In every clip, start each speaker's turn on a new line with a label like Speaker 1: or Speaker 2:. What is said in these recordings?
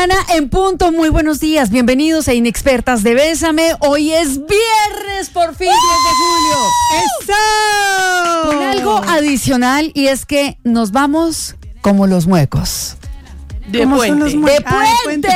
Speaker 1: mañana en punto. Muy buenos días, bienvenidos a Inexpertas de Bésame. Hoy es viernes, por fin, 10 de julio.
Speaker 2: ¡Eso!
Speaker 1: Con algo adicional, y es que nos vamos como los muecos.
Speaker 2: De puente.
Speaker 1: ¡De puente!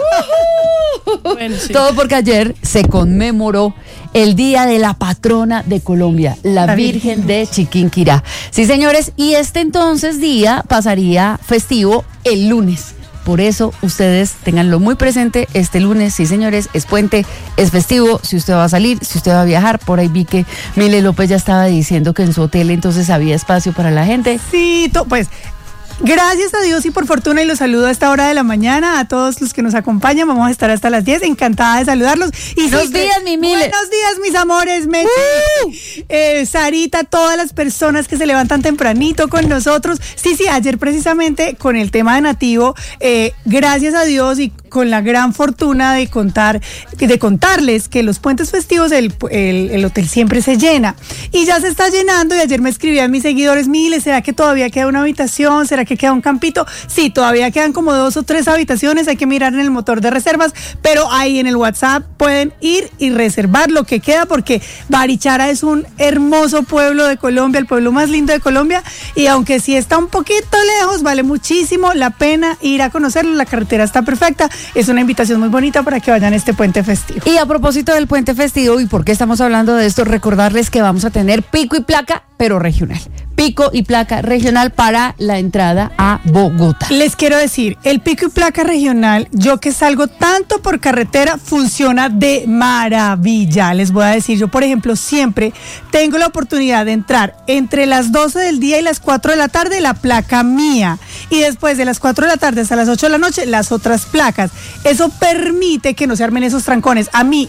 Speaker 2: Bueno, sí.
Speaker 1: Todo porque ayer se conmemoró el Día de la Patrona de Colombia, la Virgen de Chiquinquirá. Sí, señores, y este entonces día pasaría festivo el lunes. Por eso ustedes tenganlo muy presente, este lunes, sí señores, es puente, es festivo, si usted va a salir, si usted va a viajar, por ahí vi que Mile López ya estaba diciendo que en su hotel entonces había espacio para la gente.
Speaker 2: Sí, pues gracias a Dios y por fortuna, y los saludo a esta hora de la mañana a todos los que nos acompañan. Vamos a estar hasta las 10, encantada de saludarlos. Y
Speaker 1: buenos días, mi Mile.
Speaker 2: Buenos días, mis amores, Mechi, Sarita, todas las personas que se levantan tempranito con nosotros. Sí, ayer precisamente con el tema de Nativo, gracias a Dios y con la gran fortuna de contarles que los puentes festivos el hotel siempre se llena y ya se está llenando. Y ayer me escribían mis seguidores: Mile, ¿será que todavía queda una habitación? ¿Será que queda un campito? Sí, todavía quedan como 2 o 3 habitaciones, hay que mirar en el motor de reservas, pero ahí en el WhatsApp pueden ir y reservar lo que queda, porque Barichara es un hermoso pueblo de Colombia, el pueblo más lindo de Colombia, y aunque sí está un poquito lejos, vale muchísimo la pena ir a conocerlo. La carretera está perfecta, es una invitación muy bonita para que vayan a este puente festivo.
Speaker 1: Y a propósito del puente festivo, ¿y por qué estamos hablando de esto? Recordarles que vamos a tener pico y placa, pero regional. Pico y placa regional para la entrada a Bogotá.
Speaker 2: Les quiero decir, el pico y placa regional, yo que salgo tanto por carretera, funciona de maravilla. Les voy a decir, yo por ejemplo siempre tengo la oportunidad de entrar entre las 12 del día y las 4 de la tarde, la placa mía, y después de las 4 de la tarde hasta las 8 de la noche, las otras placas. Eso permite que no se armen esos trancones. A mí,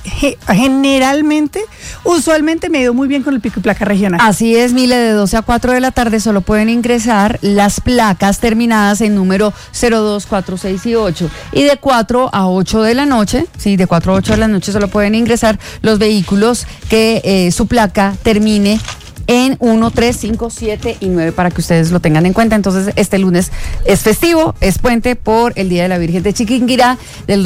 Speaker 2: usualmente me ha ido muy bien con el pico y placa regional.
Speaker 1: Así es, Mile, de 12 a 4 de la tarde solo pueden ingresar las placas terminadas en número 02, 4, 6 y 8. Y de 4 a 8 de la noche, sí, de 4 a 8 de la noche solo pueden ingresar los vehículos que su placa termine en 1, 3, 5, 7 y 9, para que ustedes lo tengan en cuenta. Entonces, este lunes es festivo, es puente por el Día de la Virgen de Chiquinquirá,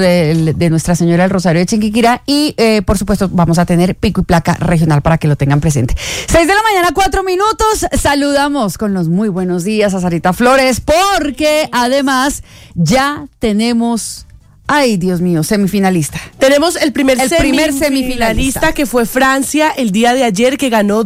Speaker 1: de Nuestra Señora del Rosario de Chiquinquirá, y por supuesto vamos a tener pico y placa regional para que lo tengan presente. 6 de la mañana, 4 minutos, saludamos con los muy buenos días a Sarita Flores, porque además ya tenemos... Ay, Dios mío, semifinalista.
Speaker 3: Tenemos el primer semifinalista, que fue Francia el día de ayer, que ganó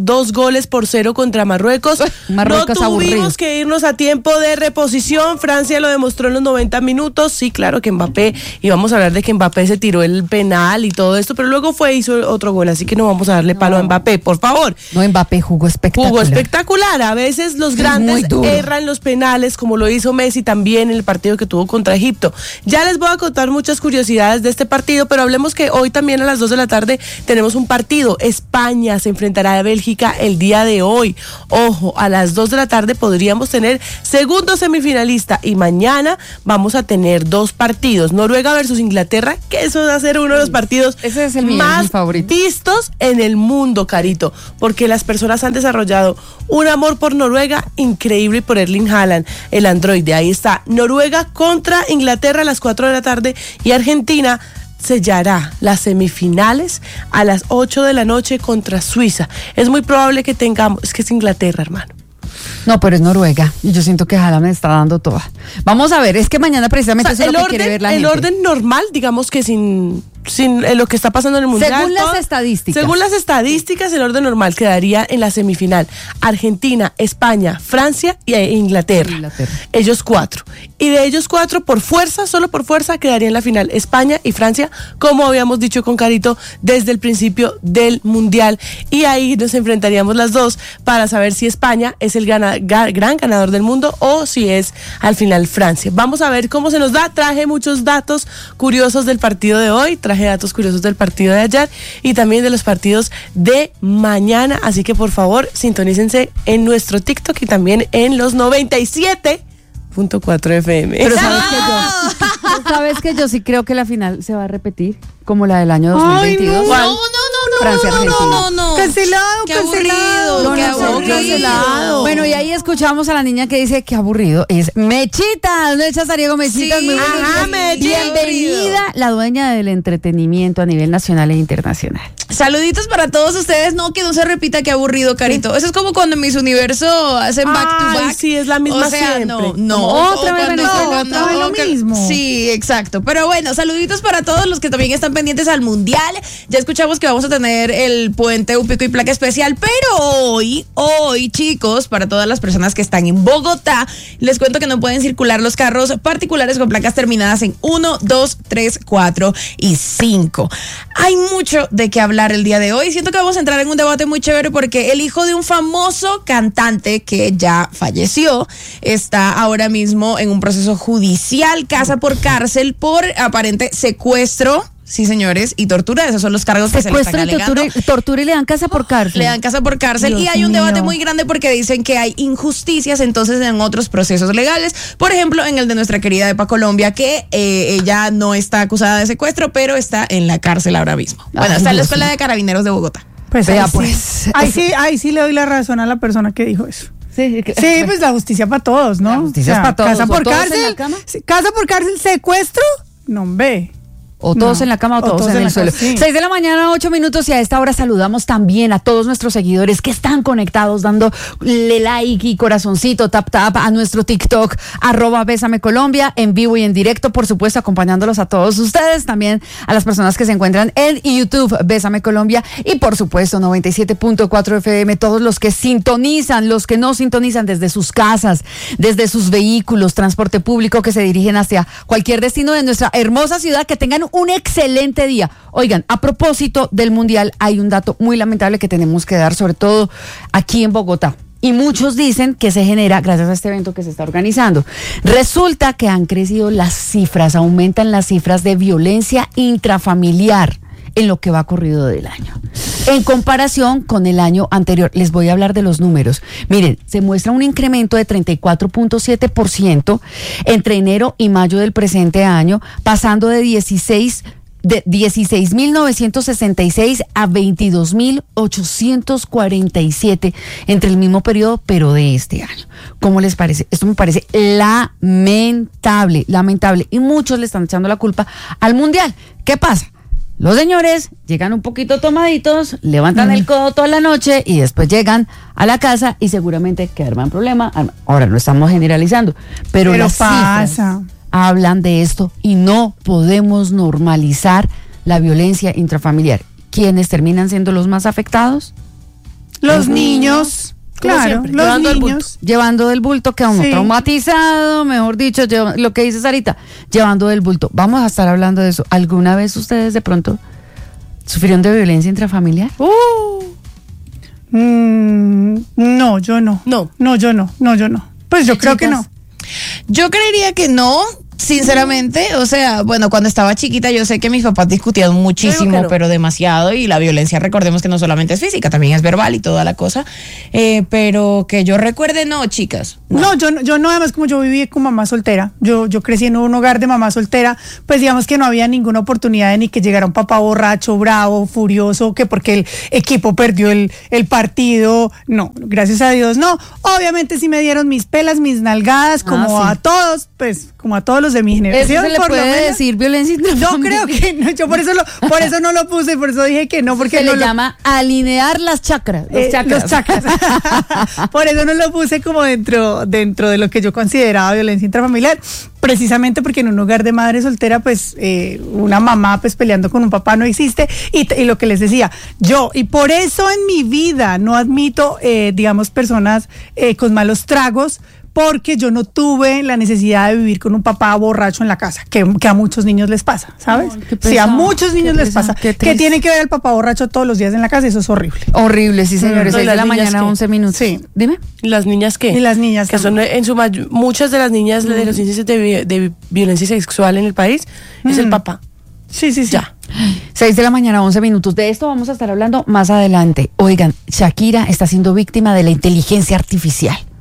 Speaker 3: 2-0 contra Marruecos.
Speaker 1: Marruecos
Speaker 3: no
Speaker 1: aburrido.
Speaker 3: tuvimos que irnos a tiempo de reposición. Francia lo demostró en los 90 minutos. Sí, claro que Mbappé, y vamos a hablar de que Mbappé se tiró el penal y todo esto, pero luego hizo otro gol, así que no vamos a darle palo a Mbappé, por favor.
Speaker 1: No, Mbappé jugó espectacular.
Speaker 3: Jugó espectacular. A veces los grandes erran los penales, como lo hizo Messi también en el partido que tuvo contra Egipto. Ya les voy a contar muchas curiosidades de este partido, pero hablemos que hoy también a las 2 de la tarde tenemos un partido. España se enfrentará a Bélgica el día de hoy. Ojo, a las 2 de la tarde podríamos tener segundo semifinalista, y mañana vamos a tener 2 partidos. Noruega versus Inglaterra, que eso va a ser uno de los partidos
Speaker 1: ese es el mío,
Speaker 3: más
Speaker 1: mi favorito,
Speaker 3: vistos en el mundo, Carito, porque las personas han desarrollado un amor por Noruega increíble, y por Erling Haaland, el androide. Ahí está, Noruega contra Inglaterra a las 4 de la tarde, y Argentina sellará las semifinales a las 8 de la noche contra Suiza. Es muy probable que tengamos, es que es Inglaterra, hermano.
Speaker 1: No, pero es Noruega, y yo siento que Haaland me está dando toda. Vamos a ver, es que mañana precisamente eso es lo que quiere ver la gente.
Speaker 3: El orden normal, digamos que sin lo que está pasando en el mundial.
Speaker 1: Según las estadísticas.
Speaker 3: Según las estadísticas, el orden normal quedaría en la semifinal: Argentina, España, Francia e Inglaterra. Ellos 4. Y de ellos 4, por fuerza, solo por fuerza, quedaría en la final España y Francia, como habíamos dicho con Carito desde el principio del mundial. Y ahí nos enfrentaríamos las dos para saber si España es el gran ganador del mundo o si es al final Francia. Vamos a ver cómo se nos da. Traje muchos datos curiosos del partido de hoy, traje datos curiosos del partido de ayer y también de los partidos de mañana, así que por favor sintonícense en nuestro TikTok y también en los 97.4 FM.
Speaker 1: Pero ¿sabes que yo sí creo que la final se va a repetir como la del año 2022?
Speaker 3: Ay, no.
Speaker 1: Francia-Argentina.
Speaker 3: No.
Speaker 2: Cancelado,
Speaker 4: Qué
Speaker 2: cancelado.
Speaker 4: aburrido, qué aburrido.
Speaker 2: Cancelado.
Speaker 1: Bueno, y ahí escuchamos a la niña que dice que aburrido. Es Mechitas, Mecha Sariego, Mechitas.
Speaker 4: Sí,
Speaker 1: muy buenos
Speaker 4: ajá,
Speaker 1: días.
Speaker 4: Mecha.
Speaker 1: Bienvenida, la dueña del entretenimiento a nivel nacional e internacional.
Speaker 4: Saluditos para todos ustedes. No, que no se repita, qué aburrido, Carito. Eso es como cuando en Miss Universo hacen back to back.
Speaker 3: Sí, es la misma
Speaker 4: o sea,
Speaker 3: siempre.
Speaker 4: No,
Speaker 1: Otra vez Venezuela,
Speaker 2: otra vez lo mismo.
Speaker 4: Sí, exacto. Pero bueno, saluditos para todos los que también están pendientes al Mundial. Ya escuchamos que vamos a tener el puente, un pico y placa especial, pero hoy, chicos, para todas las personas que están en Bogotá, les cuento que no pueden circular los carros particulares con placas terminadas en 1, 2, 3, 4 y 5. Hay mucho de qué hablar el día de hoy. Siento que vamos a entrar en un debate muy chévere porque el hijo de un famoso cantante que ya falleció está ahora mismo en un proceso judicial, casa por cárcel, por aparente secuestro. Sí, señores, y tortura, esos son los cargos que se le están alegando.
Speaker 1: Tortura y le dan casa por cárcel.
Speaker 4: Le dan casa por cárcel.
Speaker 2: Dios
Speaker 4: y hay un debate
Speaker 2: mío.
Speaker 4: muy grande porque dicen que hay injusticias entonces en otros procesos legales. Por ejemplo, en el de nuestra querida Epa Colombia, que ella no está acusada de secuestro, pero está en la cárcel ahora mismo. Bueno, está en la Escuela de Carabineros de Bogotá.
Speaker 2: Pues
Speaker 1: Vea,
Speaker 2: ahí
Speaker 1: pues.
Speaker 2: sí. Ahí sí le doy la razón a la persona que dijo eso.
Speaker 1: Sí,
Speaker 2: Sí, pues la justicia para todos, ¿no?
Speaker 1: La justicia es para todos.
Speaker 2: Casa
Speaker 1: ¿O
Speaker 2: por
Speaker 1: todos en
Speaker 2: cárcel.
Speaker 1: la cama?
Speaker 2: Casa por cárcel, secuestro. No, ve.
Speaker 1: O todos
Speaker 2: No,
Speaker 1: en la cama o todos en el
Speaker 2: la
Speaker 1: suelo.
Speaker 2: cama, sí.
Speaker 1: 6 de la mañana, 8 minutos, y a esta hora saludamos también a todos nuestros seguidores que están conectados, dándole like y corazoncito, tap a nuestro TikTok, @BésameColombia, en vivo y en directo, por supuesto, acompañándolos a todos ustedes, también a las personas que se encuentran en YouTube, Bésame Colombia, y por supuesto, 97.4 FM, todos los que sintonizan, los que no sintonizan desde sus casas, desde sus vehículos, transporte público, que se dirigen hacia cualquier destino de nuestra hermosa ciudad, que tengan un excelente día. Oigan, a propósito del Mundial, hay un dato muy lamentable que tenemos que dar, sobre todo aquí en Bogotá. Y muchos dicen que se genera gracias a este evento que se está organizando. Resulta que han crecido las cifras, aumentan las cifras de violencia intrafamiliar en lo que va corrido del año. En comparación con el año anterior, les voy a hablar de los números. Miren, se muestra un incremento de 34.7% entre enero y mayo del presente año, pasando de 16.966 a 22.847 entre el mismo periodo, pero de este año. ¿Cómo les parece? Esto me parece lamentable. Y muchos le están echando la culpa al Mundial. ¿Qué pasa? Los señores llegan un poquito tomaditos, levantan el codo toda la noche y después llegan a la casa y seguramente que arman problema. Ahora no estamos generalizando, pero las cifras hablan de esto y no podemos normalizar la violencia intrafamiliar. ¿Quiénes terminan siendo los más afectados?
Speaker 2: Los niños. Claro,
Speaker 3: siempre,
Speaker 2: los niños.
Speaker 1: Llevando del bulto, que a uno
Speaker 2: Sí.
Speaker 1: traumatizado, mejor dicho, lo que dice Sarita, llevando del bulto. Vamos a estar hablando de eso. ¿Alguna vez ustedes de pronto sufrieron de violencia intrafamiliar?
Speaker 2: No, yo no.
Speaker 3: No.
Speaker 2: No, yo no. Pues yo creo que no.
Speaker 4: Yo creería que no, sinceramente. O sea, bueno, cuando estaba chiquita yo sé que mis papás discutían muchísimo,
Speaker 3: Yo digo que no.
Speaker 4: pero demasiado, y la violencia, recordemos que no solamente es física, también es verbal y toda la cosa, pero que yo recuerde, no, chicas.
Speaker 2: No, yo no, además como yo viví con mamá soltera, yo crecí en un hogar de mamá soltera, pues digamos que no había ninguna oportunidad de ni que llegara un papá borracho, bravo, furioso, que porque el equipo perdió el partido, no, gracias a Dios, no. Obviamente sí me dieron mis pelas, mis nalgadas, como
Speaker 1: sí.
Speaker 2: a todos, pues como a todos los de mi
Speaker 1: ¿Eso
Speaker 2: generación.
Speaker 1: se le
Speaker 2: por lo
Speaker 1: puede
Speaker 2: menos.
Speaker 1: decir violencia
Speaker 2: Yo
Speaker 1: intrafamiliar?
Speaker 2: creo que no, yo por eso no lo puse, por eso dije que no, porque
Speaker 1: Se
Speaker 2: no
Speaker 1: le
Speaker 2: lo-
Speaker 1: llama alinear las chakras. Los chakras.
Speaker 2: los chakras. Por eso no lo puse como dentro de lo que yo consideraba violencia intrafamiliar, precisamente porque en un hogar de madre soltera, pues una mamá pues peleando con un papá no existe, y lo que les decía, y por eso en mi vida no admito, digamos, personas con malos tragos, porque yo no tuve la necesidad de vivir con un papá borracho en la casa, que a muchos niños les pasa, ¿sabes?
Speaker 1: Ay, qué
Speaker 2: Sí, a
Speaker 1: pesado,
Speaker 2: muchos niños
Speaker 1: qué
Speaker 2: les
Speaker 1: pesado,
Speaker 2: pasa,
Speaker 1: qué
Speaker 2: que
Speaker 1: triste.
Speaker 2: tienen que ver al papá borracho todos los días en la casa, eso es horrible.
Speaker 1: Horrible, sí, señores.
Speaker 3: ¿Y
Speaker 1: 6 de
Speaker 3: las
Speaker 1: la
Speaker 3: niñas
Speaker 1: mañana,
Speaker 3: qué?
Speaker 1: 11 minutos.
Speaker 2: Sí.
Speaker 1: Dime.
Speaker 3: ¿Y las niñas qué?
Speaker 2: Y las niñas
Speaker 3: que son en su muchas de las niñas de los índices de violencia sexual en el país es el papá.
Speaker 2: Sí.
Speaker 3: Ya.
Speaker 1: 6 de la mañana, 11 minutos. De esto vamos a estar hablando más adelante. Oigan, Shakira está siendo víctima de la inteligencia artificial.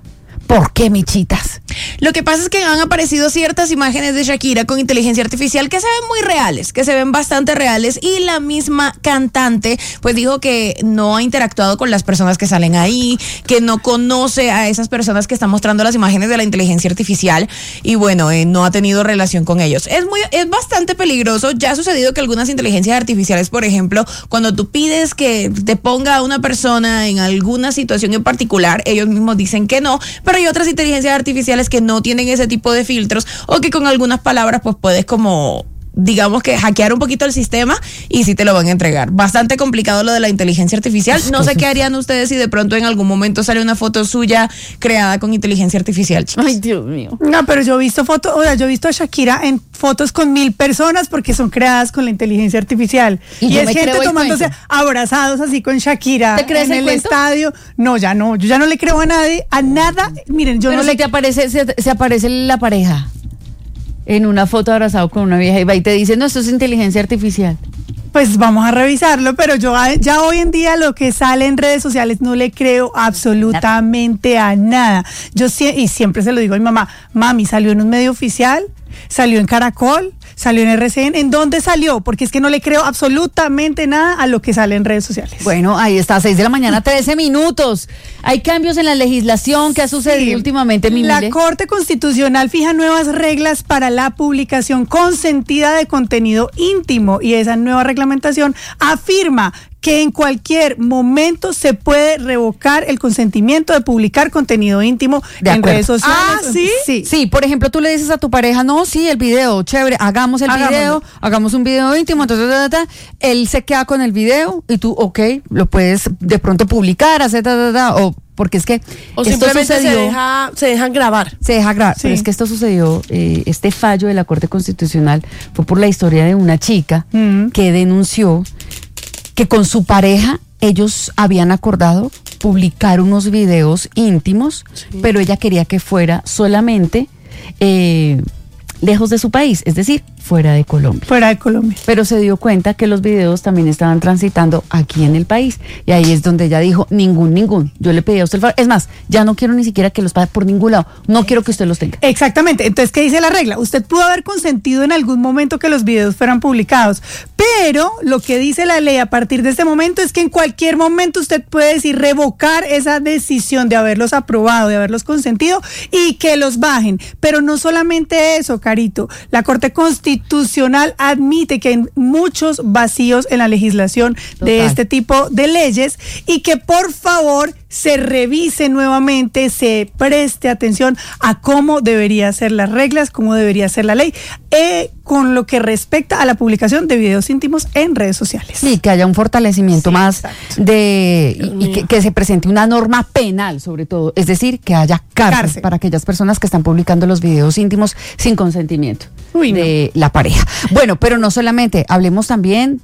Speaker 1: ¿Por qué, michitas?
Speaker 4: Lo que pasa es que han aparecido ciertas imágenes de Shakira con inteligencia artificial que se ven muy reales, que se ven bastante reales, y la misma cantante pues dijo que no ha interactuado con las personas que salen ahí, que no conoce a esas personas que están mostrando las imágenes de la inteligencia artificial, y bueno, no ha tenido relación con ellos. Es bastante peligroso. Ya ha sucedido que algunas inteligencias artificiales, por ejemplo, cuando tú pides que te ponga a una persona en alguna situación en particular, ellos mismos dicen que no, pero hay otras inteligencias artificiales que no tienen ese tipo de filtros, o que con algunas palabras pues puedes como, digamos que hackear un poquito el sistema y sí te lo van a entregar. Bastante complicado lo de la inteligencia artificial. No sé qué harían ustedes si de pronto en algún momento sale una foto suya creada con inteligencia artificial, chicas.
Speaker 1: Ay, Dios mío.
Speaker 2: No, pero yo he visto fotos, o sea, yo he visto a Shakira en fotos con 1000 personas porque son creadas con la inteligencia artificial.
Speaker 1: Y yo
Speaker 2: es
Speaker 1: me
Speaker 2: gente
Speaker 1: creo el
Speaker 2: tomándose
Speaker 1: cuento.
Speaker 2: abrazados así con Shakira
Speaker 1: ¿Te crees
Speaker 2: en
Speaker 1: el
Speaker 2: el
Speaker 1: cuento?
Speaker 2: estadio. No, ya no, yo ya no le creo a nadie, a nada. Miren, yo
Speaker 1: Pero
Speaker 2: no
Speaker 1: si
Speaker 2: le
Speaker 1: te aparece, se aparece la pareja en una foto abrazado con una vieja y va y te dice, no, esto es inteligencia artificial.
Speaker 2: Pues vamos a revisarlo, pero yo ya hoy en día lo que sale en redes sociales no le creo absolutamente a nada. Y siempre se lo digo a mi mamá, mami, salió en un medio oficial, salió en Caracol, salió en RCN, ¿en dónde salió? Porque es que no le creo absolutamente nada a lo que sale en redes sociales.
Speaker 1: Bueno, ahí está, 6 de la mañana, 13 minutos. Hay cambios en la legislación que ha sucedido últimamente, mi
Speaker 2: La
Speaker 1: Mile.
Speaker 2: Corte Constitucional fija nuevas reglas para la publicación consentida de contenido íntimo, y esa nueva reglamentación afirma que en cualquier momento se puede revocar el consentimiento de publicar contenido íntimo
Speaker 1: De
Speaker 2: en
Speaker 1: acuerdo.
Speaker 2: redes sociales.
Speaker 3: Ah, ¿sí?
Speaker 2: Sí.
Speaker 1: Sí, por ejemplo, tú le dices a tu pareja, no, sí, el video, chévere, hagamos el
Speaker 2: Hagámoslo.
Speaker 1: video, hagamos un video íntimo, entonces, él se queda con el video y tú, ok, lo puedes de pronto publicar, hacer, o porque es que
Speaker 3: O
Speaker 1: esto
Speaker 3: simplemente
Speaker 1: sucedió,
Speaker 3: se dejan grabar.
Speaker 1: se deja grabar,
Speaker 2: Sí.
Speaker 1: pero es que esto sucedió, este fallo de la Corte Constitucional fue por la historia de una chica que denunció que con su pareja ellos habían acordado publicar unos videos íntimos, pero ella quería que fuera solamente lejos de su país, es decir, fuera de Colombia.
Speaker 2: Fuera de Colombia.
Speaker 1: Pero se dio cuenta que los videos también estaban transitando aquí en el país. Y ahí es donde ella dijo, ningún. Yo le pedí a usted el favor. Es más, ya no quiero ni siquiera que los pague por ningún lado. No quiero que usted los tenga.
Speaker 2: Exactamente. Entonces, ¿qué dice la regla? Usted pudo haber consentido en algún momento que los videos fueran publicados, pero lo que dice la ley a partir de este momento es que en cualquier momento usted puede decir revocar esa decisión de haberlos aprobado, de haberlos consentido, y que los bajen. Pero no solamente eso, Carito. La Corte Constitucional admite que hay muchos vacíos en la legislación de
Speaker 1: Total.
Speaker 2: este tipo de leyes, y que por favor se revise nuevamente, se preste atención a cómo deberían ser las reglas, cómo debería ser la ley, con lo que respecta a la publicación de videos íntimos en redes sociales.
Speaker 1: Sí, que haya un fortalecimiento
Speaker 2: Sí,
Speaker 1: más
Speaker 2: exacto.
Speaker 1: y que se presente una norma penal, sobre todo. Es decir, que haya cárcel para aquellas personas que están publicando los videos íntimos sin consentimiento
Speaker 2: Uy, no.
Speaker 1: de la pareja. Bueno, pero no solamente, hablemos también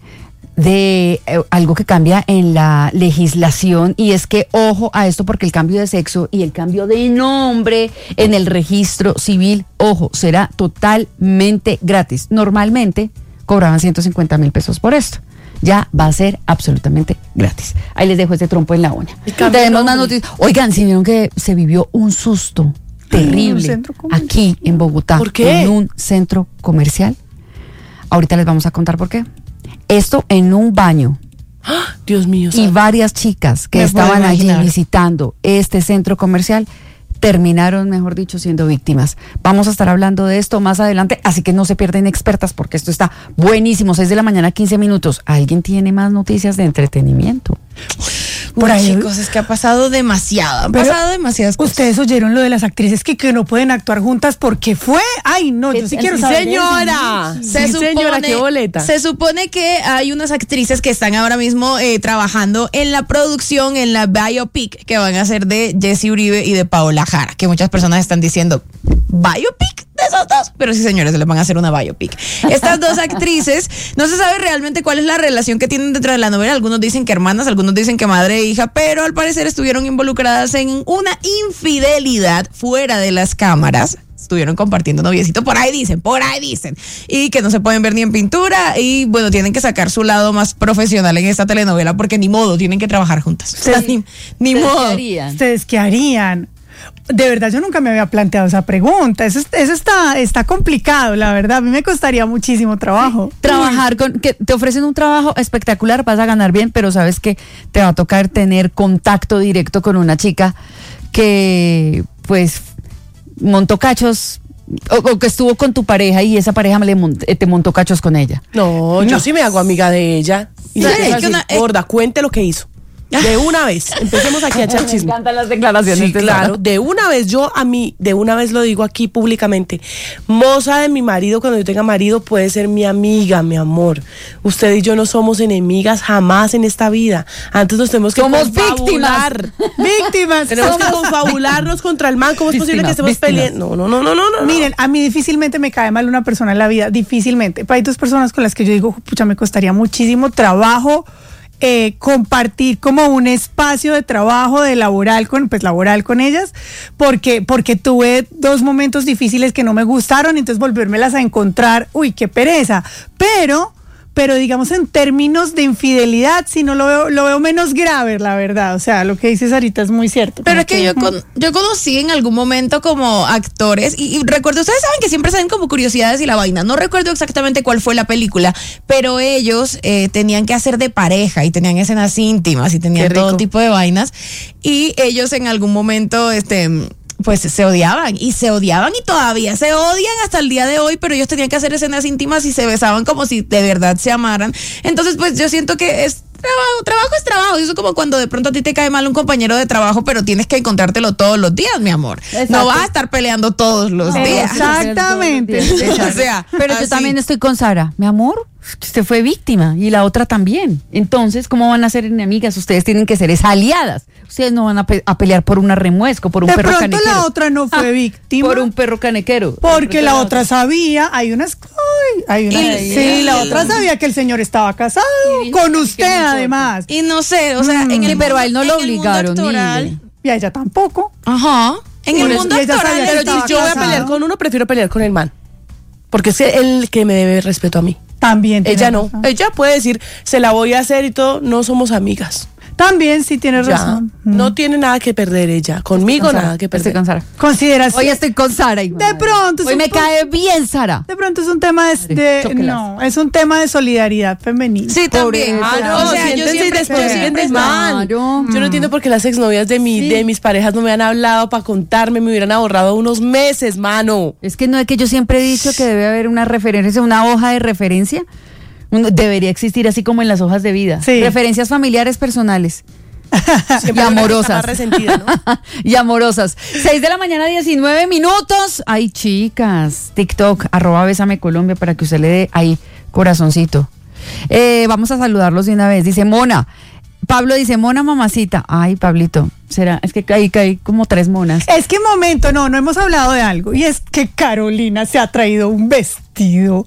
Speaker 1: de algo que cambia en la legislación, y es que ojo a esto, porque el cambio de sexo y el cambio de nombre en el registro civil, ojo, será totalmente gratis. Normalmente cobraban 150,000 pesos por esto. Ya va a ser absolutamente gratis. Ahí les dejo este trompo en la uña.
Speaker 3: Y cambia
Speaker 1: Tenemos
Speaker 3: el
Speaker 1: más
Speaker 3: nombre.
Speaker 1: noticias. Oigan, si vieron que se vivió un susto
Speaker 2: en un
Speaker 1: terrible
Speaker 2: centro comercial.
Speaker 1: aquí en Bogotá,
Speaker 3: ¿Por qué?
Speaker 1: en un centro comercial. Ahorita les vamos a contar por qué. Esto en un baño,
Speaker 3: Dios mío.
Speaker 1: y varias chicas que
Speaker 2: Me puedo
Speaker 1: estaban allí
Speaker 2: imaginar.
Speaker 1: visitando este centro comercial terminaron, mejor dicho, siendo víctimas. Vamos a estar hablando de esto más adelante, así que no se pierden expertas porque esto está buenísimo. 6 de la mañana, 15 minutos. ¿Alguien tiene más noticias de entretenimiento?
Speaker 2: Por ahí-
Speaker 4: Chicos, es que ha pasado demasiado. Han
Speaker 2: Pero
Speaker 4: pasado demasiadas cosas.
Speaker 2: Ustedes oyeron lo de las actrices que no pueden actuar juntas porque fue. Ay, no, yo sí
Speaker 1: Sí,
Speaker 2: quiero saber.
Speaker 3: Señora,
Speaker 2: eso.
Speaker 3: sí, señora, qué boleta.
Speaker 4: Se supone que hay unas actrices que están ahora mismo trabajando en la producción, en la biopic que van a hacer de Jessie Uribe y de Paola Jara, que muchas personas están diciendo, ¿biopic de esos dos? Pero sí, señores, se les van a hacer una biopic. Estas dos actrices, no se sabe realmente cuál es la relación que tienen dentro de la novela. Algunos dicen que hermanas, algunos dicen que madre e hija, pero al parecer estuvieron involucradas en una infidelidad fuera de las cámaras. Estuvieron compartiendo noviecito, por ahí dicen, y que no se pueden ver ni en pintura, y bueno, tienen que sacar su lado más profesional en esta telenovela porque ni modo, tienen que trabajar juntas. O sea, ni
Speaker 1: ¿Ustedes qué
Speaker 4: modo.
Speaker 1: harían?
Speaker 2: ¿Ustedes qué harían? De verdad, yo nunca me había planteado esa pregunta. Eso está complicado, la verdad. A mí me costaría muchísimo trabajo.
Speaker 1: Trabajar que te ofrecen un trabajo espectacular, vas a ganar bien, pero sabes que te va a tocar tener contacto directo con una chica que, pues, montó cachos. O que estuvo con tu pareja y esa pareja te montó cachos con ella.
Speaker 3: No, yo sí me hago amiga de ella. Y
Speaker 4: Sí,
Speaker 3: le voy a
Speaker 4: es que
Speaker 3: decir,
Speaker 4: una-
Speaker 3: gorda, cuente lo que hizo. De una vez. Empecemos aquí a echar
Speaker 1: Me
Speaker 3: chisme.
Speaker 1: encantan las declaraciones.
Speaker 3: Sí,
Speaker 1: de
Speaker 3: claro,
Speaker 1: Sara.
Speaker 3: de una vez, de una vez lo digo aquí públicamente. Moza de mi marido, cuando yo tenga marido, puede ser mi amiga, mi amor. Usted y yo no somos enemigas jamás en esta vida. Antes nos tenemos que
Speaker 1: Somos
Speaker 3: confabular.
Speaker 2: Víctimas.
Speaker 3: Tenemos que confabularnos contra el man. ¿Cómo es posible que estemos
Speaker 1: Víctimas.
Speaker 3: peleando? No.
Speaker 2: Miren, a mí difícilmente me cae mal una persona en la vida, difícilmente. Pero hay dos personas con las que yo digo, pucha, me costaría muchísimo trabajo compartir como un espacio de trabajo laboral con ellas, porque tuve 2 momentos difíciles que no me gustaron, entonces volvérmelas a encontrar, uy, qué pereza. Pero digamos en términos de infidelidad, sí no lo veo menos grave, la verdad. O sea, lo que dices ahorita es muy cierto.
Speaker 4: Pero es que yo conocí en algún momento como actores y recuerdo, ustedes saben que siempre salen como curiosidades y la vaina. No recuerdo exactamente cuál fue la película, pero ellos tenían que hacer de pareja y tenían escenas íntimas y tenían
Speaker 3: Qué rico.
Speaker 4: todo tipo de vainas. Y ellos en algún momento, pues se odiaban y todavía se odian hasta el día de hoy, pero ellos tenían que hacer escenas íntimas y se besaban como si de verdad se amaran. Entonces, pues yo siento que es trabajo es trabajo. Y eso es como cuando de pronto a ti te cae mal un compañero de trabajo, pero tienes que encontrártelo todos los días, mi amor.
Speaker 1: Exacto.
Speaker 4: No vas a estar peleando todos los días.
Speaker 2: Exactamente.
Speaker 4: O sea,
Speaker 1: pero yo
Speaker 4: así.
Speaker 1: también estoy con Sara. Mi amor, usted fue víctima y la otra también. Entonces, ¿cómo van a ser enemigas? Ustedes tienen que ser aliadas. Ustedes no van a pelear por una remuesco, por un
Speaker 2: De
Speaker 1: perro
Speaker 2: pronto
Speaker 1: canequero.
Speaker 2: la otra no fue víctima.
Speaker 1: Por un perro canequero.
Speaker 2: Porque la otra sabía, la otra sabía que el señor estaba casado con usted además.
Speaker 4: Y no sé, o sea, en el
Speaker 1: pero a él no lo
Speaker 4: en el mundo
Speaker 1: obligaron,
Speaker 4: actoral-
Speaker 1: mire.
Speaker 2: Y a ella tampoco.
Speaker 4: Ajá. En
Speaker 2: Por
Speaker 4: el
Speaker 2: eso,
Speaker 4: mundo
Speaker 2: y ella
Speaker 4: actoral,
Speaker 2: sabía que
Speaker 3: Pero
Speaker 2: estaba
Speaker 3: si yo voy a
Speaker 2: casado.
Speaker 3: pelear con uno, prefiero pelear con el man. Porque es el que me debe respeto a mí.
Speaker 2: También. tiene
Speaker 3: Ella no.
Speaker 2: razón.
Speaker 3: Ella puede decir, se la voy a hacer y todo, no somos amigas.
Speaker 2: También sí tienes
Speaker 3: Ya.
Speaker 2: razón.
Speaker 3: No tiene nada que perder ella. Conmigo nada que
Speaker 1: Estoy
Speaker 3: perder.
Speaker 1: con Sara.
Speaker 2: Consideras.
Speaker 1: Hoy estoy con Sara. hijo
Speaker 2: De
Speaker 1: madre.
Speaker 2: pronto es
Speaker 1: Hoy
Speaker 2: un
Speaker 1: me
Speaker 2: po-
Speaker 1: cae bien Sara.
Speaker 2: De pronto es un tema es un tema de solidaridad femenina.
Speaker 4: Sí, también.
Speaker 3: Claro,
Speaker 4: O sea, yo
Speaker 3: siéntense y
Speaker 4: siempre,
Speaker 3: después
Speaker 4: yo
Speaker 3: sienten
Speaker 4: siempre
Speaker 3: mal.
Speaker 1: Claro.
Speaker 3: Yo no entiendo por qué las exnovias de mis parejas no me han hablado para contarme, me hubieran ahorrado unos meses, mano.
Speaker 1: Es que no es que yo siempre he dicho que debe haber una referencia, una hoja de referencia. Debería existir así como en las hojas de vida.
Speaker 2: Sí.
Speaker 1: Referencias familiares personales.
Speaker 3: Siempre
Speaker 1: Y
Speaker 3: hay una que está
Speaker 1: amorosas.
Speaker 3: más resentida, ¿no?
Speaker 1: Y amorosas. 6 de la mañana, 19 minutos. Ay, chicas. TikTok, @Bésame Colombia, para que usted le dé ahí corazoncito. Vamos a saludarlos de una vez. Dice Mona. Pablo dice, Mona, mamacita. Ay, Pablito, será, es que hay como 3 monas.
Speaker 2: Es que momento, no hemos hablado de algo. Y es que Carolina se ha traído un vestido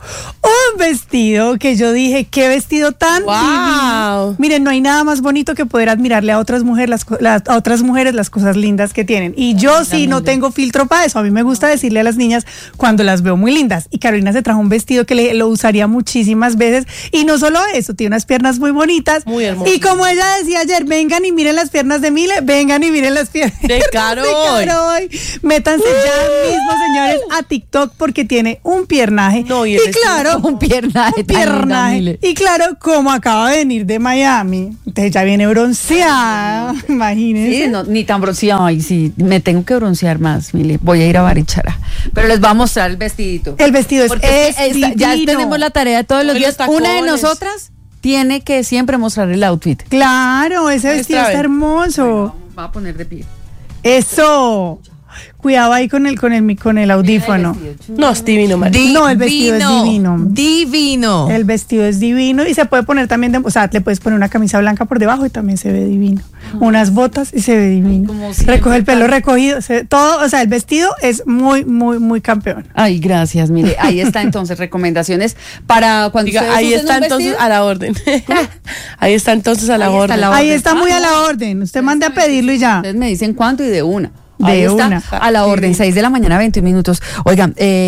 Speaker 2: que yo dije, qué vestido tan
Speaker 3: Wow.
Speaker 2: divino. Miren, no hay nada más bonito que poder admirarle a otras mujeres las cosas lindas que tienen. Y yo sí no tengo filtro para eso. A mí me gusta decirle a las niñas cuando las veo muy lindas. Y Carolina se trajo un vestido que lo usaría muchísimas veces. Y no solo eso, tiene unas piernas muy bonitas.
Speaker 3: Muy hermosas.
Speaker 2: Y como ella decía ayer, vengan y miren las piernas de Mile, vengan y miren las piernas
Speaker 3: De Carol.
Speaker 2: Métanse ya mismo, señores, a TikTok porque tiene un piernaje.
Speaker 3: No, y
Speaker 2: y
Speaker 3: el vestido.
Speaker 2: claro,
Speaker 1: Un piernaje.
Speaker 2: un piernaje. Y claro, como acaba de venir de Miami, entonces ya viene bronceada, imagínense.
Speaker 1: Sí, no, ni tan bronceada. Ay, sí, me tengo que broncear más, Mili. Voy a ir a Barichara. Pero les voy a mostrar el vestidito.
Speaker 2: El vestido
Speaker 1: Porque ya
Speaker 2: divino.
Speaker 1: tenemos la tarea de todos los
Speaker 3: Los
Speaker 1: días. Una de
Speaker 3: tacones.
Speaker 1: nosotras tiene que siempre mostrar el outfit.
Speaker 2: Claro, ese
Speaker 3: Muestra,
Speaker 2: vestido
Speaker 3: a ver.
Speaker 2: está hermoso.
Speaker 1: Voy a poner de pie.
Speaker 2: Eso. Cuidado ahí con el audífono.
Speaker 3: No, es divino, María.
Speaker 2: No, el vestido es divino.
Speaker 4: Divino.
Speaker 2: El vestido es divino y se puede poner también, o sea, le puedes poner una camisa blanca por debajo y también se ve divino. Unas botas y se ve divino.
Speaker 1: Como siempre,
Speaker 2: Recoge el pelo recogido, todo, o sea, el vestido es muy, muy, muy campeón.
Speaker 1: Ay, gracias, mire, ahí está entonces recomendaciones para cuando
Speaker 3: Diga,
Speaker 1: ustedes
Speaker 3: ahí
Speaker 1: usen
Speaker 3: está
Speaker 1: un
Speaker 3: entonces
Speaker 1: vestido.
Speaker 3: a la orden. Ahí está entonces a la
Speaker 1: Ahí está
Speaker 3: orden.
Speaker 1: la
Speaker 2: Ahí
Speaker 1: orden.
Speaker 2: está muy
Speaker 1: Ah,
Speaker 2: a la
Speaker 1: no.
Speaker 2: orden. Usted mande a pedirlo y ya.
Speaker 1: Ustedes me dicen cuánto y de una.
Speaker 2: De
Speaker 1: Ahí está,
Speaker 2: una.
Speaker 1: a la orden, 6 de la mañana, 21 minutos. Oigan,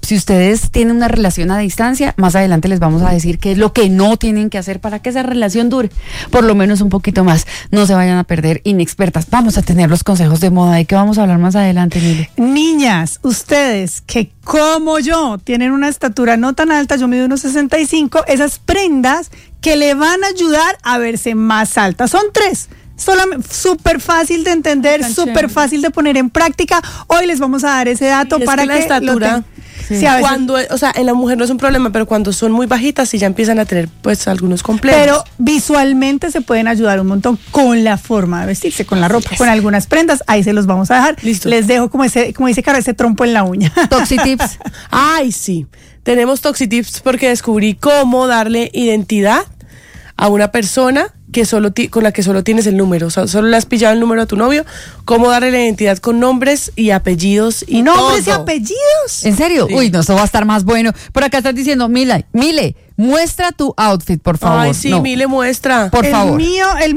Speaker 1: si ustedes tienen una relación a distancia, más adelante les vamos a decir qué es lo que no tienen que hacer para que esa relación dure por lo menos un poquito más. No se vayan a perder inexpertas. Vamos a tener los consejos de moda y que vamos a hablar más adelante, Mile.
Speaker 2: Niñas, ustedes que como yo tienen una estatura no tan alta, yo mido unos 65, esas prendas que le van a ayudar a verse más altas. Son 3. Súper fácil de entender, súper fácil de poner en práctica. Hoy les vamos a dar ese dato para que
Speaker 3: la estatura,
Speaker 2: sí, a veces,
Speaker 3: cuando, o sea, en la mujer no es un problema, pero cuando son muy bajitas sí ya empiezan a tener pues algunos complejos.
Speaker 2: pero visualmente se pueden ayudar un montón con la forma de vestirse, con la ropa, con algunas prendas. Ahí se los vamos a dejar.
Speaker 3: Listo.
Speaker 2: Les dejo como dice Caro, ese trompo en la uña.
Speaker 1: Toxi Tips.
Speaker 3: Ay, sí. Tenemos Toxi Tips porque descubrí cómo darle identidad a una persona que con la que solo tienes el número, o sea, solo le has pillado el número a tu novio, cómo darle la identidad con nombres y apellidos y
Speaker 2: ¿Nombres
Speaker 3: todo.
Speaker 2: y apellidos?
Speaker 1: ¿En serio?
Speaker 3: Sí.
Speaker 1: Uy, no, eso va a estar más bueno. Por acá estás diciendo, Mile, muestra tu outfit, por favor.
Speaker 3: Ay, sí,
Speaker 1: No,
Speaker 3: Mile muestra.
Speaker 1: por favor.
Speaker 2: El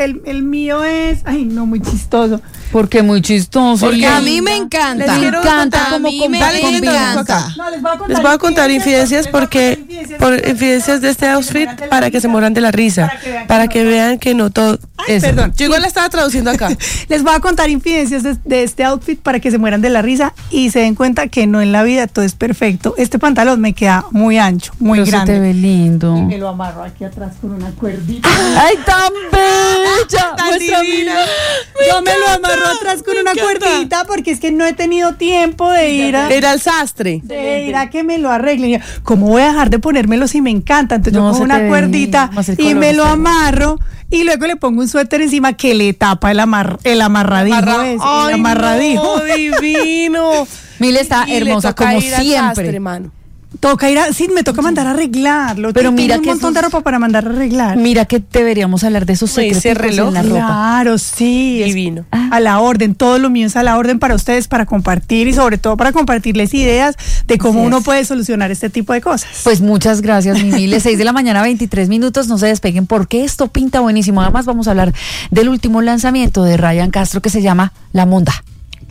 Speaker 2: mío es, ay no, muy chistoso.
Speaker 1: Porque muy chistoso.
Speaker 3: Porque
Speaker 1: linda.
Speaker 4: A mí me encanta.
Speaker 3: Les quiero
Speaker 1: encanta
Speaker 3: contar-
Speaker 1: cómo
Speaker 4: a mí me
Speaker 1: encanta.
Speaker 2: No,
Speaker 3: Les voy a contar infidencias porque por infidencias de este outfit para que se mueran de la risa, para que vean que no todo.
Speaker 2: Ay,
Speaker 3: Eso.
Speaker 2: perdón.
Speaker 3: Yo igual la estaba traduciendo acá.
Speaker 2: Les voy a contar infidencias de este outfit para que se mueran de la risa y se den cuenta que no en la vida todo es perfecto. Este pantalón me queda muy ancho, muy
Speaker 1: Pero se
Speaker 2: grande.
Speaker 1: te ve lindo.
Speaker 2: Y me lo amarro aquí atrás con una cuerdita.
Speaker 1: ¡Ay, tan bella!
Speaker 2: Tan
Speaker 1: Muestra,
Speaker 2: divina.
Speaker 1: Mile.
Speaker 2: Yo me lo amarro atrás con una cuerdita porque es que no he tenido tiempo de ir a...
Speaker 3: Era el sastre.
Speaker 2: de ir a que me lo arreglen. Y yo, ¿cómo voy a dejar de ponérmelo si me encanta? Entonces
Speaker 1: No,
Speaker 2: yo
Speaker 1: se
Speaker 2: cojo
Speaker 1: te
Speaker 2: una
Speaker 1: ve
Speaker 2: cuerdita
Speaker 1: bien. Más el
Speaker 2: y
Speaker 1: color
Speaker 2: me lo
Speaker 1: está
Speaker 2: amarro y luego le pongo un suéter encima que le tapa el amarradijo. El amarradijo.
Speaker 3: No, divino.
Speaker 1: Mile está
Speaker 3: Y le
Speaker 1: hermosa
Speaker 3: toca
Speaker 1: como
Speaker 3: ir al
Speaker 1: siempre.
Speaker 3: sastre, mano.
Speaker 2: Toca ir a... Sí, me toca mandar a arreglarlo.
Speaker 1: Pero
Speaker 2: Tengo
Speaker 1: mira
Speaker 2: un
Speaker 1: que
Speaker 2: montón de
Speaker 1: esos-
Speaker 2: ropa para mandar a arreglar.
Speaker 1: Mira que deberíamos hablar de esos
Speaker 3: Ese
Speaker 1: secretos
Speaker 3: reloj,
Speaker 1: en la ropa.
Speaker 2: Claro, sí. es
Speaker 3: Divino.
Speaker 2: A la orden, todo lo mío es a la orden para ustedes, para compartir y sobre todo para compartirles ideas de cómo
Speaker 1: Así
Speaker 2: uno
Speaker 1: es.
Speaker 2: puede solucionar este tipo de cosas.
Speaker 1: Pues muchas gracias, mi Mile. 6 de la mañana, 23 minutos. No se despeguen porque esto pinta buenísimo. Además, vamos a hablar del último lanzamiento de Ryan Castro que se llama La Monda.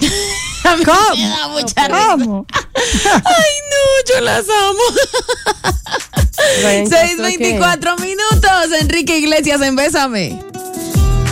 Speaker 4: A mí
Speaker 2: ¿Cómo?
Speaker 4: me da mucha risa.
Speaker 2: ¿Cómo?
Speaker 4: Ay, no, yo las amo.
Speaker 3: Ryan Castro,
Speaker 4: 6:24 minutos. Enrique Iglesias en Bésame.